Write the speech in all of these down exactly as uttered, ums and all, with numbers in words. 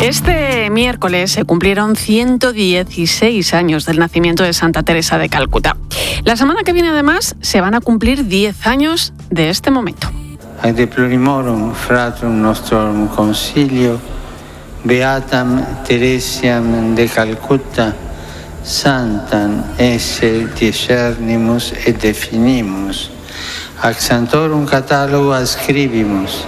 Este miércoles se cumplieron ciento dieciséis años del nacimiento de Santa Teresa de Calcuta. La semana que viene, además, se van a cumplir diez años de este momento. Ad deplorimorum fratrum nostrum concilio, beatam Teresiam de Calcutta, santam esse discernimus et definimus, ac santorum catalogo ascribimus.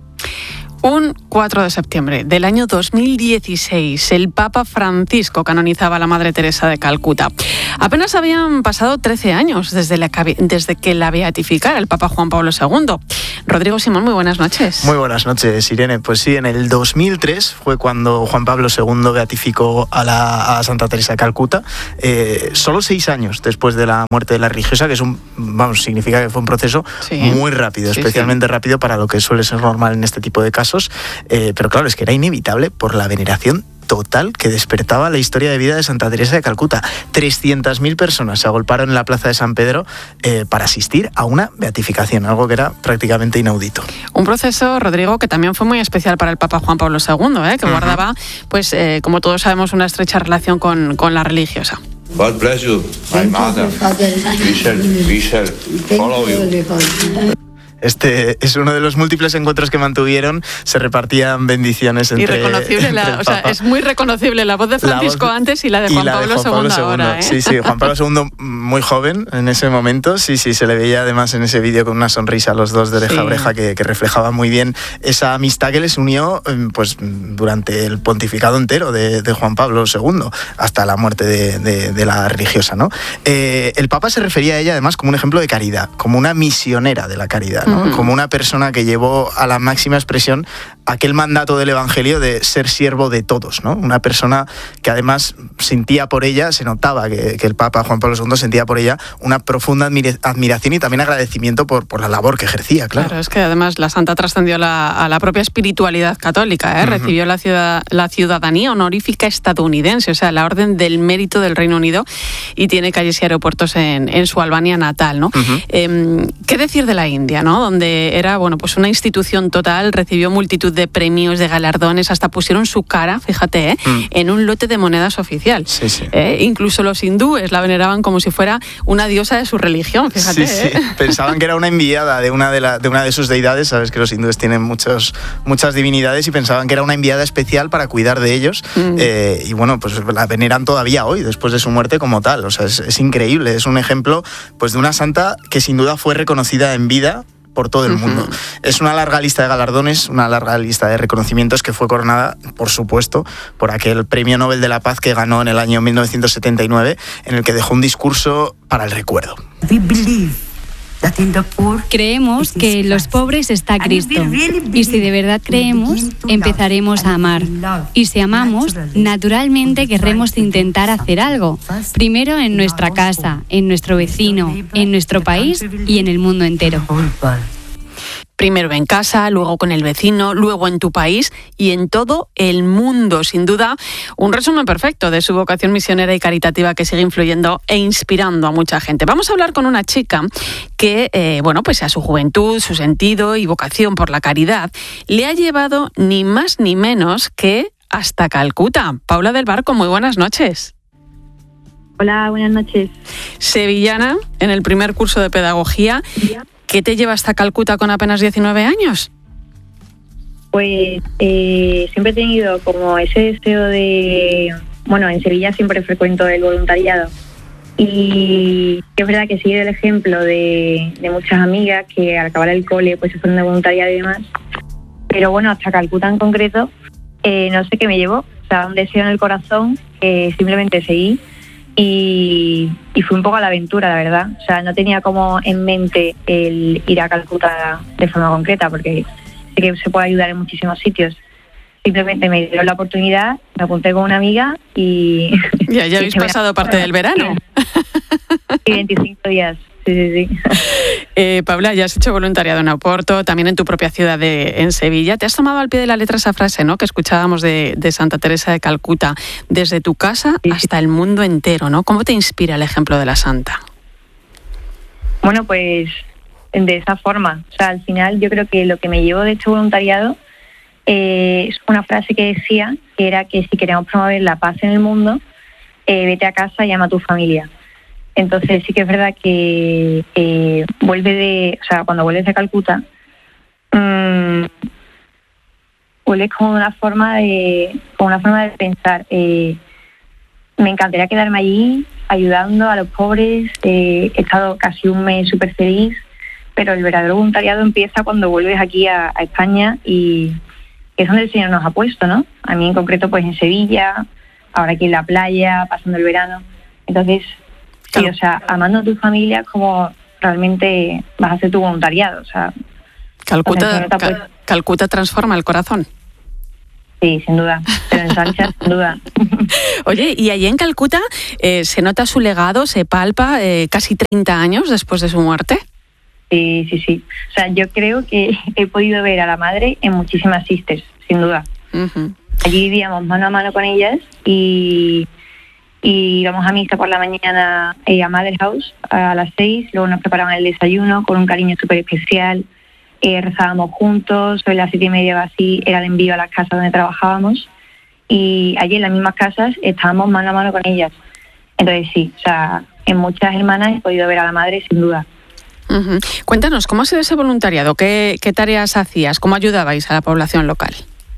Un cuatro de septiembre del año dos mil dieciséis, el Papa Francisco canonizaba a la Madre Teresa de Calcuta. Apenas habían pasado trece años desde, la, desde que la beatificara el Papa Juan Pablo segundo. Rodrigo Simón, muy buenas noches. Muy buenas noches, Irene. Pues sí, en el dos mil tres fue cuando Juan Pablo segundo beatificó a, la, a Santa Teresa de Calcuta, eh, solo seis años después de la muerte de la religiosa, que es un, vamos, significa que fue un proceso sí. muy rápido, sí, especialmente sí. rápido para lo que suele ser normal en este tipo de casos. Eh, pero claro, es que era inevitable por la veneración total que despertaba la historia de vida de Santa Teresa de Calcuta. trescientas mil personas se agolparon en la plaza de San Pedro eh, para asistir a una beatificación, algo que era prácticamente inaudito. Un proceso, Rodrigo, que también fue muy especial para el Papa Juan Pablo segundo, eh, que uh-huh. guardaba, pues, eh, como todos sabemos, una estrecha relación con, con la religiosa. God bless you, my mother. We shall, we shall follow you. Este es uno de los múltiples encuentros que mantuvieron, se repartían bendiciones entre, Irreconocible entre la, el o sea, es muy reconocible la voz de Francisco voz, antes y la de Juan, la Pablo, de Juan Pablo segundo ahora. ¿eh? Sí, sí, Juan Pablo segundo muy joven en ese momento, sí, sí, se le veía además en ese vídeo con una sonrisa a los dos de oreja a oreja que, que reflejaba muy bien esa amistad que les unió pues durante el pontificado entero de, de Juan Pablo segundo, hasta la muerte de, de, de la religiosa, ¿no? Eh, el Papa se refería a ella además como un ejemplo de caridad, como una misionera de la caridad, ¿no? Uh-huh. Como una persona que llevó a la máxima expresión aquel mandato del Evangelio de ser siervo de todos, ¿no? Una persona que además sentía por ella, se notaba que, que el Papa Juan Pablo segundo sentía por ella una profunda admira- admiración y también agradecimiento por, por la labor que ejercía, claro. Claro, es que además la santa trascendió la, a la propia espiritualidad católica, ¿eh? Uh-huh. Recibió la, ciudad, la ciudadanía honorífica estadounidense, o sea, la Orden del Mérito del Reino Unido, y tiene calles y aeropuertos en, en su Albania natal, ¿no? Uh-huh. Eh, ¿Qué decir de la India, ¿no? Donde era, bueno, pues una institución total, recibió multitud de premios, de galardones, hasta pusieron su cara, fíjate, ¿eh? mm. en un lote de monedas oficial. Sí, sí. ¿Eh? Incluso los hindúes la veneraban como si fuera una diosa de su religión, fíjate. Sí, ¿eh? sí. Pensaban que era una enviada de una de, la, de una de sus deidades, sabes que los hindúes tienen muchos, muchas divinidades y pensaban que era una enviada especial para cuidar de ellos mm. eh, y bueno, pues la veneran todavía hoy, después de su muerte como tal. O sea, es, es increíble, es un ejemplo pues de una santa que sin duda fue reconocida en vida por todo el mundo. Uh-huh. Es una larga lista de galardones, una larga lista de reconocimientos que fue coronada, por supuesto, por aquel Premio Nobel de la Paz que ganó en el año mil novecientos setenta y nueve, en el que dejó un discurso para el recuerdo. Creemos que en los pobres está Cristo, y si de verdad creemos, empezaremos a amar. Y si amamos, naturalmente querremos intentar hacer algo, primero en nuestra casa, en nuestro vecino, en nuestro país y en el mundo entero. Primero en casa, luego con el vecino, luego en tu país y en todo el mundo. Sin duda, un resumen perfecto de su vocación misionera y caritativa que sigue influyendo e inspirando a mucha gente. Vamos a hablar con una chica que, eh, bueno, pues a su juventud, su sentido y vocación por la caridad le ha llevado ni más ni menos que hasta Calcuta. Paula del Barco, muy buenas noches. Hola, buenas noches. Sevillana, en el primer curso de pedagogía. ¿Qué te lleva hasta Calcuta con apenas diecinueve años? Pues eh, siempre he tenido como ese deseo de... Bueno, en Sevilla siempre frecuento el voluntariado. Y es verdad que sigue el ejemplo de, de muchas amigas que al acabar el cole pues se fueron de voluntariado y demás. Pero bueno, hasta Calcuta en concreto, eh, no sé qué me llevó. O sea, un deseo en el corazón que simplemente seguí. Y, y fui un poco a la aventura, la verdad. O sea, no tenía como en mente el ir a Calcuta de forma concreta, porque sé que se puede ayudar en muchísimos sitios. Simplemente me dieron la oportunidad, me apunté con una amiga y... Ya, ya habéis pasado parte del verano. Sí, veinticinco días. Sí, sí, sí. Eh, Paula, ya has hecho voluntariado en Oporto, también en tu propia ciudad de, en Sevilla. Te has tomado al pie de la letra esa frase, ¿no?, que escuchábamos de, de Santa Teresa de Calcuta, desde tu casa sí, hasta sí. el mundo entero, ¿no? ¿Cómo te inspira el ejemplo de la santa? Bueno, pues de esa forma. O sea, al final yo creo que lo que me llevo de este voluntariado eh, es una frase que decía que era que si queremos promover la paz en el mundo, eh, vete a casa y llama a tu familia. Entonces sí que es verdad que eh, vuelve de, o sea, cuando vuelves de Calcuta, mmm, vuelves con una forma de, con una forma de pensar. Eh, me encantaría quedarme allí ayudando a los pobres. Eh, he estado casi un mes súper feliz, pero el verdadero voluntariado empieza cuando vuelves aquí a, a España, y es donde el Señor nos ha puesto, ¿no? A mí en concreto, pues en Sevilla, ahora aquí en la playa, pasando el verano. Entonces, sí, o sea, amando a tu familia es como realmente vas a hacer tu voluntariado, o sea... Calcuta, Cal, Calcuta transforma el corazón. Sí, sin duda, pero en Sánchez, sin duda. Oye, y allí en Calcuta eh, se nota su legado, se palpa eh, casi treinta años después de su muerte. Sí, sí, sí. O sea, yo creo que he podido ver a la madre en muchísimas sisters, sin duda. Uh-huh. Allí vivíamos mano a mano con ellas y, y íbamos a misa por la mañana eh, a Mother House a las seis, luego nos preparaban el desayuno con un cariño súper especial, eh, rezábamos juntos, sobre las siete y media o así era el envío a las casas donde trabajábamos, y allí en las mismas casas estábamos mano a mano con ellas. Entonces sí, o sea, en muchas hermanas he podido ver a la madre, sin duda. Uh-huh. Cuéntanos, ¿cómo ha sido ese voluntariado? ¿Qué, qué tareas hacías? ¿Cómo ayudabais a la población local?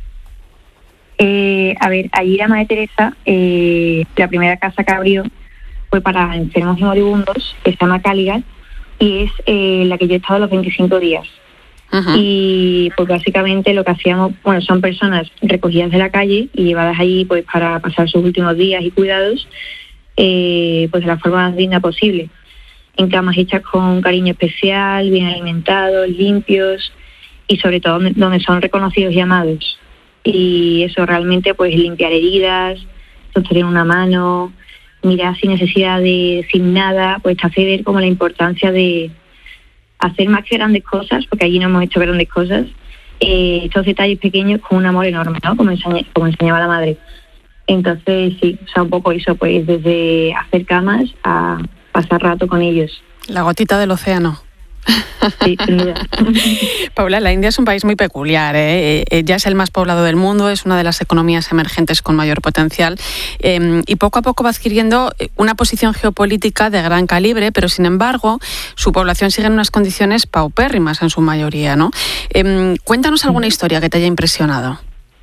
Eh, a ver, allí la Madre Teresa, eh, la primera casa que abrió fue para enfermos y moribundos, que se llama Caligat, y es eh, la que yo he estado los veinticinco días. Uh-huh. Y pues básicamente lo que hacíamos, bueno, son personas recogidas de la calle y llevadas allí pues para pasar sus últimos días y cuidados, eh, pues de la forma más digna posible, en camas hechas con cariño especial, bien alimentados, limpios, y sobre todo donde son reconocidos y amados. Y eso realmente, pues limpiar heridas, sostener una mano, mirar sin necesidad de decir nada, pues te hace ver como la importancia de hacer más que grandes cosas, porque allí no hemos hecho grandes cosas, eh, estos detalles pequeños con un amor enorme, ¿no? Como, enseña, como enseñaba la madre. Entonces sí, o sea, un poco eso, pues desde hacer camas a pasar rato con ellos. La gotita del océano. Sí, sin duda. Paula, la India es un país muy peculiar, ¿eh? Ya es el más poblado del mundo, es una de las economías emergentes con mayor potencial, eh, y poco a poco va adquiriendo una posición geopolítica de gran calibre, pero sin embargo su población sigue en unas condiciones paupérrimas en su mayoría, ¿no? Eh, cuéntanos alguna historia que te haya impresionado.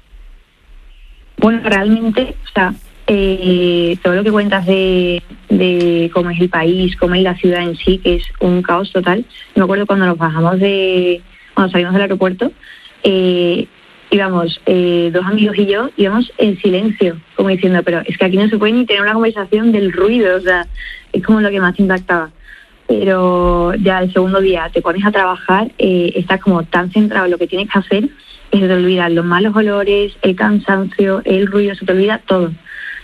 Bueno, realmente, o sea, Eh, todo lo que cuentas de, de cómo es el país, cómo es la ciudad en sí, que es un caos total. Me acuerdo cuando nos bajamos de, cuando salimos del aeropuerto, eh, íbamos eh, dos amigos y yo, íbamos en silencio, como diciendo, pero es que aquí no se puede ni tener una conversación del ruido, o sea, es como lo que más impactaba. Pero ya el segundo día te pones a trabajar, eh, estás como tan centrado en lo que tienes que hacer, que se te olvidan los malos olores, el cansancio, el ruido, se te olvida todo.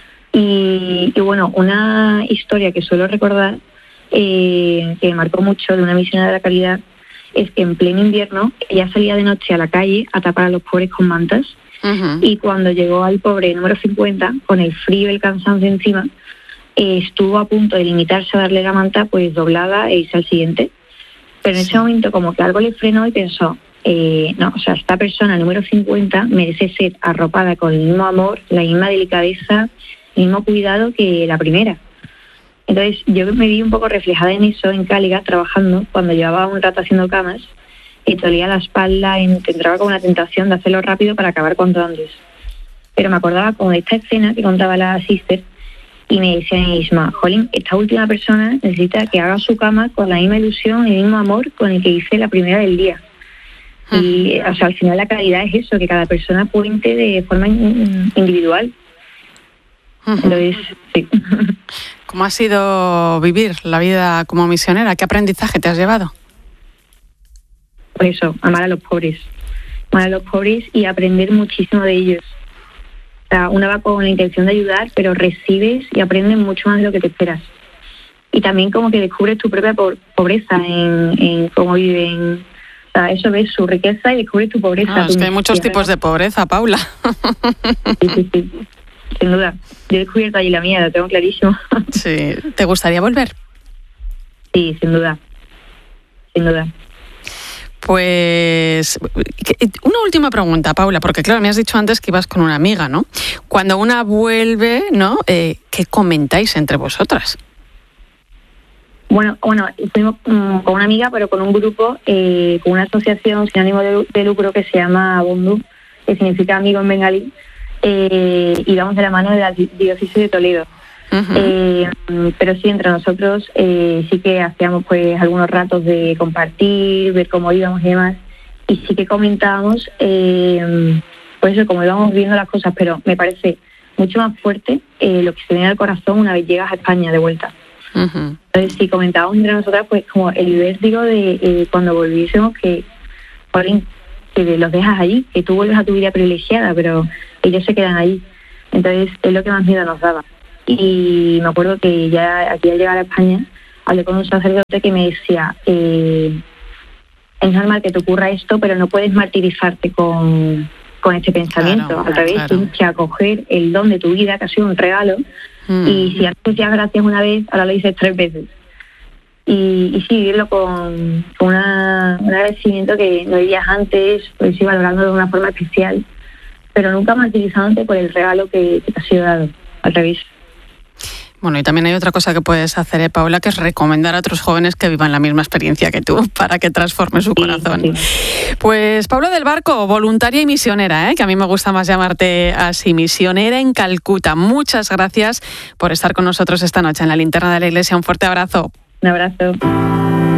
Y, y bueno, una historia que suelo recordar, eh, que me marcó mucho, de una misionera de la caridad, es que en pleno invierno ella salía de noche a la calle a tapar a los pobres con mantas. Uh-huh. Y cuando llegó al pobre número cincuenta, con el frío y el cansancio encima, eh, estuvo a punto de limitarse a darle la manta pues doblada e irse al siguiente. Pero en ese momento como que algo le frenó y pensó, eh, no, o sea, esta persona número cincuenta merece ser arropada con el mismo amor, la misma delicadeza, el mismo cuidado que la primera. Entonces yo me vi un poco reflejada en eso en Caligat, trabajando, cuando llevaba un rato haciendo camas y te dolía la espalda y te entraba con una tentación de hacerlo rápido para acabar cuanto antes. Pero me acordaba como de esta escena que contaba la sister y me decía misma, jolín, esta última persona necesita que haga su cama con la misma ilusión y el mismo amor con el que hice la primera del día. Y o sea, al final la caridad es eso, que cada persona cuente de forma individual. Entonces, sí. ¿Cómo ha sido vivir la vida como misionera? ¿Qué aprendizaje te has llevado? Pues eso, amar a los pobres. Amar a los pobres y aprender muchísimo de ellos. O sea, una va con la intención de ayudar, pero recibes y aprendes mucho más de lo que te esperas. Y también como que descubres tu propia pobreza en, en cómo viven. O sea, eso ves su riqueza y descubres tu pobreza. Ah, es que hay muchos tipos de pobreza, Paula. Sí, sí, sí. Sin duda. Yo he descubierto allí la mía, lo tengo clarísimo. Sí. ¿Te gustaría volver? Sí, sin duda. Sin duda. Pues una última pregunta, Paula, porque claro, me has dicho antes que ibas con una amiga, ¿no? Cuando una vuelve, ¿no? Eh, ¿Qué comentáis entre vosotras? Bueno, bueno, fuimos um, con una amiga, pero con un grupo, eh, con una asociación sin ánimo de, de lucro que se llama Bondu, que significa amigo en bengalí, eh, y vamos de la mano de la diócesis de Toledo. Uh-huh. Eh, pero sí, entre nosotros eh, sí que hacíamos pues algunos ratos de compartir, ver cómo íbamos y demás, y sí que comentábamos eh, pues eso, cómo íbamos viendo las cosas, pero me parece mucho más fuerte eh, lo que se viene al corazón una vez llegas a España de vuelta. Uh-huh. Entonces sí comentábamos entre nosotras pues como el vértigo de eh, cuando volviésemos, que Paulín, que los dejas allí, que tú vuelves a tu vida privilegiada, pero ellos se quedan allí. Entonces es lo que más miedo nos daba. Y me acuerdo que ya aquí al llegar a España hablé con un sacerdote que me decía eh, es normal que te ocurra esto, pero no puedes martirizarte con, con este pensamiento. Claro, al revés, claro. Tienes que acoger el don de tu vida, que ha sido un regalo, mm. y si antes decías gracias una vez, ahora lo dices tres veces. Y, y sí, vivirlo con, con una, un agradecimiento que no vivías antes, pues sí, valorando de una forma especial, pero nunca martirizándote por el regalo que, que te ha sido dado, al revés. Bueno, y también hay otra cosa que puedes hacer, ¿eh, Paula?, que es recomendar a otros jóvenes que vivan la misma experiencia que tú para que transforme su corazón. Sí, sí. Pues Paula del Barco, voluntaria y misionera, ¿eh? Que a mí me gusta más llamarte así, misionera en Calcuta. Muchas gracias por estar con nosotros esta noche en la Linterna de la Iglesia. Un fuerte abrazo. Un abrazo.